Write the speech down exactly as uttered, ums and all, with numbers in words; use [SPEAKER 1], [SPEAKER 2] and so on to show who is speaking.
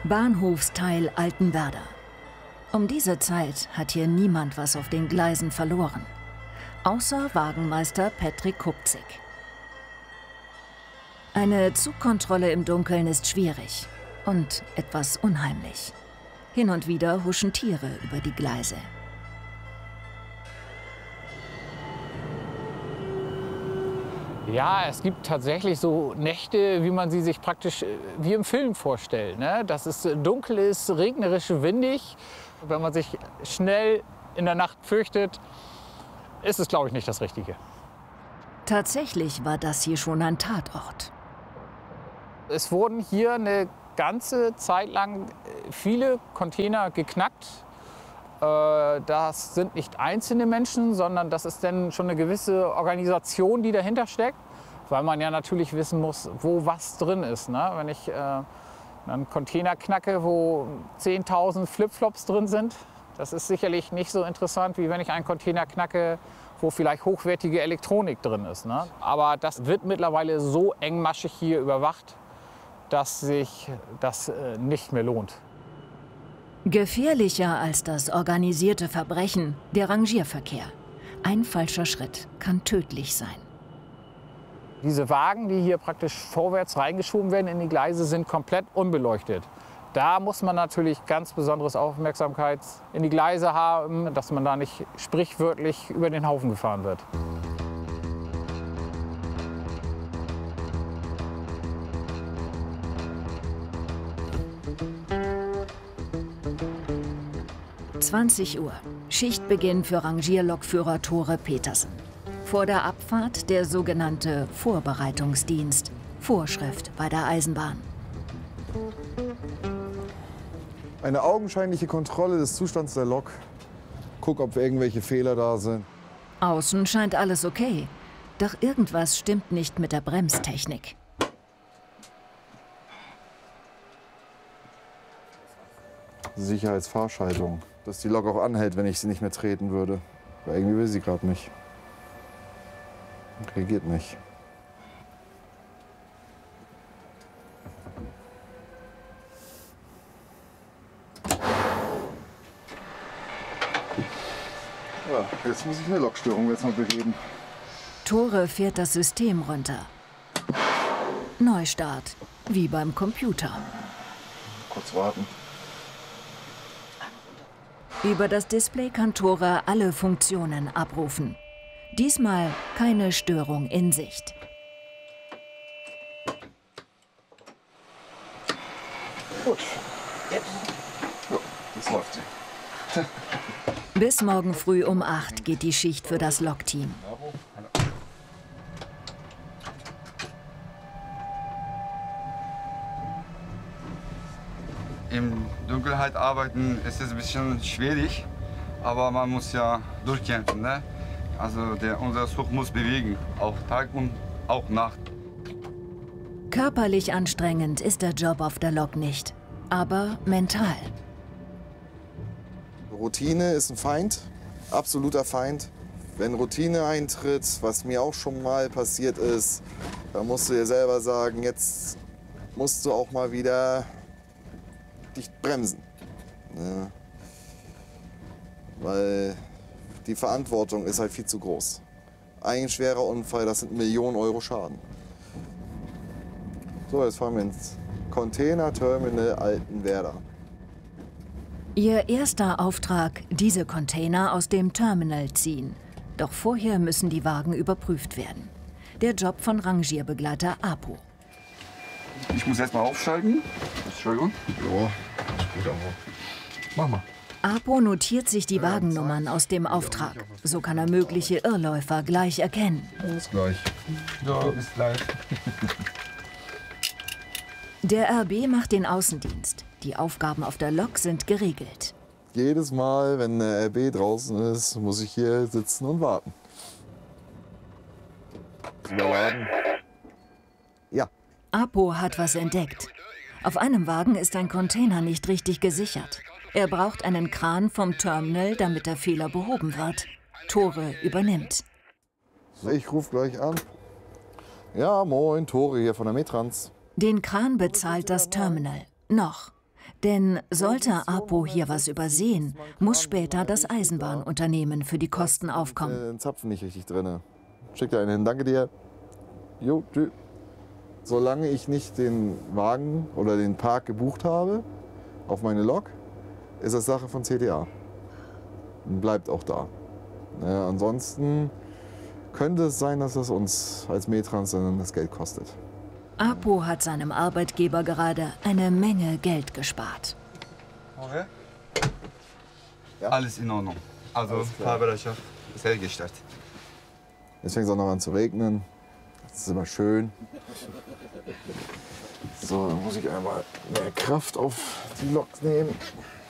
[SPEAKER 1] Bahnhofsteil Altenwerder. Um diese Zeit hat hier niemand was auf den Gleisen verloren. Außer Wagenmeister Patrick Kupzig. Eine Zugkontrolle im Dunkeln ist schwierig und etwas unheimlich. Hin und wieder huschen Tiere über die Gleise.
[SPEAKER 2] Ja, es gibt tatsächlich so Nächte, wie man sie sich praktisch wie im Film vorstellt, ne? Dass es dunkel ist, regnerisch, windig. Wenn man sich schnell in der Nacht fürchtet, ist es, glaube ich, nicht das Richtige.
[SPEAKER 1] Tatsächlich war das hier schon ein Tatort.
[SPEAKER 2] Es wurden hier eine ganze Zeit lang viele Container geknackt. Das sind nicht einzelne Menschen, sondern das ist dann schon eine gewisse Organisation, die dahinter steckt. Weil man ja natürlich wissen muss, wo was drin ist. Ne? Wenn ich äh, einen Container knacke, wo zehntausend Flipflops drin sind, das ist sicherlich nicht so interessant, wie wenn ich einen Container knacke, wo vielleicht hochwertige Elektronik drin ist. Ne? Aber das wird mittlerweile so engmaschig hier überwacht, dass sich das äh, nicht mehr lohnt.
[SPEAKER 1] Gefährlicher als das organisierte Verbrechen, der Rangierverkehr. Ein falscher Schritt kann tödlich sein.
[SPEAKER 2] Diese Wagen, die hier praktisch vorwärts reingeschoben werden in die Gleise, sind komplett unbeleuchtet. Da muss man natürlich ganz besonderes Aufmerksamkeit in die Gleise haben, dass man da nicht sprichwörtlich über den Haufen gefahren wird.
[SPEAKER 1] zwanzig Uhr. Schichtbeginn für Rangierlokführer Tore Petersen. Vor der Abfahrt der sogenannte Vorbereitungsdienst. Vorschrift bei der Eisenbahn.
[SPEAKER 3] Eine augenscheinliche Kontrolle des Zustands der Lok. Guck, ob irgendwelche Fehler da sind.
[SPEAKER 1] Außen scheint alles okay. Doch irgendwas stimmt nicht mit der Bremstechnik.
[SPEAKER 3] Sicherheitsfahrschaltung. Dass die Lok auch anhält, wenn ich sie nicht mehr treten würde. Aber irgendwie will sie gerade nicht. Reagiert nicht. Ja, jetzt muss ich eine Lokstörung jetzt mal beheben.
[SPEAKER 1] Tore fährt das System runter. Neustart, wie beim Computer.
[SPEAKER 3] Kurz warten.
[SPEAKER 1] Über das Display kann Tore alle Funktionen abrufen. Diesmal keine Störung in Sicht.
[SPEAKER 3] Gut. Jetzt. Ja, das läuft.
[SPEAKER 1] Bis morgen früh um acht geht die Schicht für das Lokteam.
[SPEAKER 4] Im Dunkelheit arbeiten ist es ein bisschen schwierig, aber man muss ja durchkämpfen. Ne? Also der, unser Zug muss bewegen, auch Tag und auch Nacht.
[SPEAKER 1] Körperlich anstrengend ist der Job auf der Lok nicht, aber mental.
[SPEAKER 3] Routine ist ein Feind, absoluter Feind. Wenn Routine eintritt, was mir auch schon mal passiert ist, dann musst du dir selber sagen, jetzt musst du auch mal wieder dich bremsen. Ja. Weil die Verantwortung ist halt viel zu groß. Ein schwerer Unfall, das sind Millionen Euro Schaden. So, jetzt fahren wir ins Containerterminal Altenwerder.
[SPEAKER 1] Ihr erster Auftrag, diese Container aus dem Terminal ziehen. Doch vorher müssen die Wagen überprüft werden. Der Job von Rangierbegleiter Apo.
[SPEAKER 4] Ich muss erst mal aufschalten. Entschuldigung.
[SPEAKER 3] Ja, gut, aber mach mal.
[SPEAKER 1] Apo notiert sich die Wagennummern aus dem Auftrag. So kann er mögliche Irrläufer gleich erkennen.
[SPEAKER 3] Bis gleich.
[SPEAKER 4] Ja, bis gleich.
[SPEAKER 1] Der R B macht den Außendienst. Die Aufgaben auf der Lok sind geregelt.
[SPEAKER 3] Jedes Mal, wenn der R B draußen ist, muss ich hier sitzen und warten. Überladen. Ja.
[SPEAKER 1] Apo hat was entdeckt. Auf einem Wagen ist ein Container nicht richtig gesichert. Er braucht einen Kran vom Terminal, damit der Fehler behoben wird. Tore übernimmt.
[SPEAKER 3] Ich rufe gleich an. Ja, moin, Tore hier von der Metrans.
[SPEAKER 1] Den Kran bezahlt das Terminal. Noch. Denn sollte Apo hier was übersehen, muss später das Eisenbahnunternehmen für die Kosten aufkommen.
[SPEAKER 3] Den Zapfen nicht richtig drin. Schick dir einen hin. Danke dir. Jo, tschüss. Solange ich nicht den Wagen oder den Park gebucht habe auf meine Lok, ist das Sache von C T A. Und bleibt auch da. Ja, ansonsten könnte es sein, dass das uns als Metrans dann das Geld kostet.
[SPEAKER 1] Apo hat seinem Arbeitgeber gerade eine Menge Geld gespart.
[SPEAKER 4] Okay.
[SPEAKER 3] Ja.
[SPEAKER 4] Alles in Ordnung. Also Fahrbereitschaft ist hergestellt.
[SPEAKER 3] Jetzt fängt es auch noch an zu regnen. Das ist immer schön. So, dann muss ich einmal mehr Kraft auf die Lok nehmen.